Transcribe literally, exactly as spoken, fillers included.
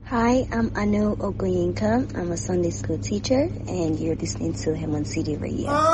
Hi, I'm Anu Okoyinka. I'm a Sunday school teacher, and you're listening to Hemon City Radio.